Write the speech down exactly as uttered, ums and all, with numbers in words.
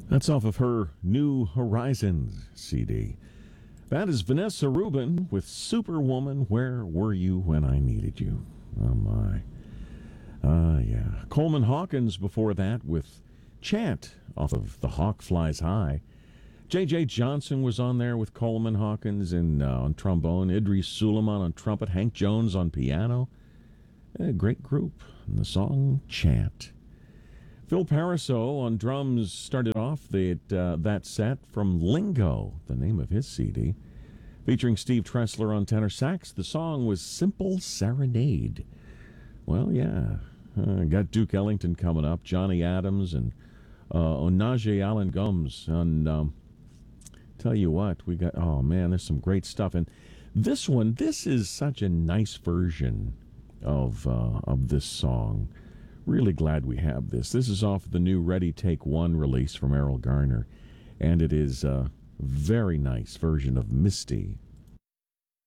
That's off of her New Horizons C D. That is Vanessa Rubin with Superwoman, Where Were You When I Needed You? Oh, my. Ah, uh, yeah. Coleman Hawkins before that with Chant off of The Hawk Flies High. J J. Johnson was on there with Coleman Hawkins and, uh, on trombone. Idris Suleiman on trumpet. Hank Jones on piano. A great group. And the song Chant. Phil Pariseau on drums started off the, uh, that set from Lingo, the name of his C D. Featuring Steve Tressler on tenor sax. The song was Simple Serenade. Well, yeah. Uh, got Duke Ellington coming up. Johnny Adams and uh, Onaje Allen Gums. And um, tell you what, we got, oh man, there's some great stuff. And this one, this is such a nice version of uh, of this song. Really glad we have this. This is off the new Ready Take One release from Errol Garner, and it is a very nice version of Misty.